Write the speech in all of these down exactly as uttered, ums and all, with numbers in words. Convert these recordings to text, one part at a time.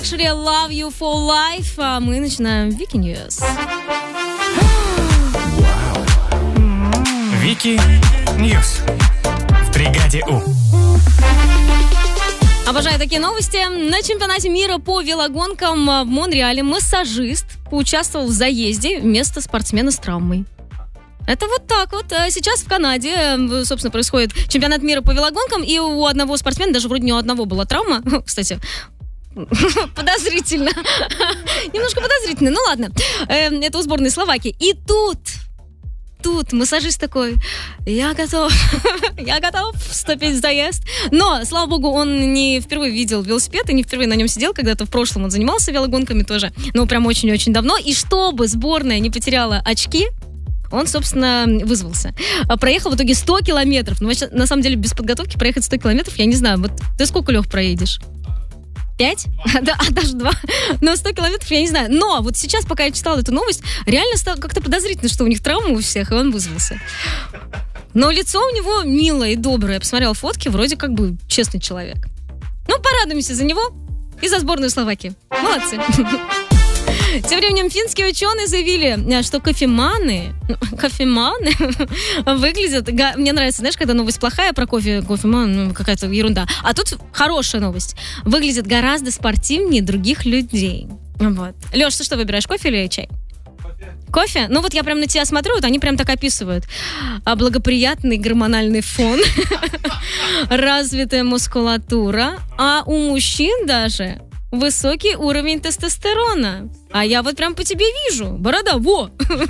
Actually, I love you for life. А мы начинаем Вики Ньюс. Вики Ньюс в бригаде У. Обожаю такие новости. На чемпионате мира по велогонкам в Монреале массажист поучаствовал в заезде вместо спортсмена с травмой. Это вот так вот. Сейчас в Канаде, собственно, происходит чемпионат мира по велогонкам, и у одного спортсмена, даже вроде не у одного была травма, кстати, подозрительно. Немножко подозрительно, ну ладно. Это у сборной Словакии. И тут... Тут массажист такой, я готов, я готов вступить в заезд. Но, слава богу, он не впервые видел велосипед и не впервые на нем сидел. Когда-то в прошлом он занимался велогонками тоже, ну, прям очень-очень давно. И чтобы сборная не потеряла очки, он, собственно, вызвался. Проехал в итоге сто километров. Ну, на самом деле, без подготовки проехать сто километров, я не знаю. Вот ты сколько, Лёх, проедешь? Пять? Да, а даже два. Но сто километров я не знаю. Но вот сейчас, пока я читала эту новость, реально стало как-то подозрительно, что у них травма у всех, и он вызвался. Но лицо у него милое и доброе. Я посмотрела фотки, вроде как бы честный человек. Ну, порадуемся за него и за сборную Словакии. Молодцы. Тем временем финские ученые заявили, что кофеманы, кофеманы выглядят... Мне нравится, знаешь, когда новость плохая про кофе, кофеман, ну, какая-то ерунда. А тут хорошая новость. Выглядят гораздо спортивнее других людей. Вот. Лёш, ты что выбираешь, кофе или чай? Кофе. Кофе? Ну вот я прям на тебя смотрю, вот они прям так описывают. Благоприятный гормональный фон, развитая мускулатура, а у мужчин даже... высокий уровень тестостерона. А я вот прям по тебе вижу. Борода, во!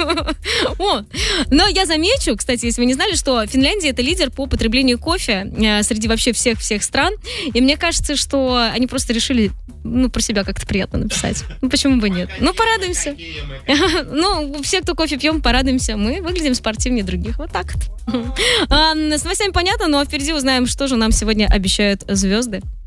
О. Но я замечу, кстати, если вы не знали, что Финляндия — это лидер по потреблению кофе э, среди вообще всех-всех стран. И мне кажется, что они просто решили, ну, про себя как-то приятно написать. Ну, почему бы нет? Ну, порадуемся. Ну, все, кто кофе пьем, порадуемся. Мы выглядим спортивнее других. Вот так вот. С новостями понятно, но впереди узнаем, что же нам сегодня обещают звезды.